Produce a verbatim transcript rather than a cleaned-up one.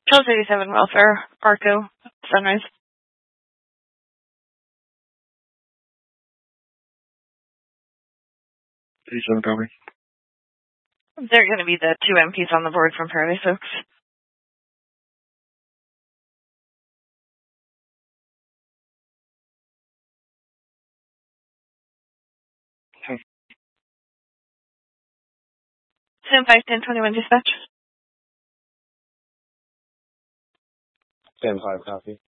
Charles eighty-seven Welfare, Arco, Sunrise. eighty-seven copy. They're going to be the two M Ps on the board from Paradise Oaks. Okay. Sam five ten twenty-one dispatch. Sam five copy.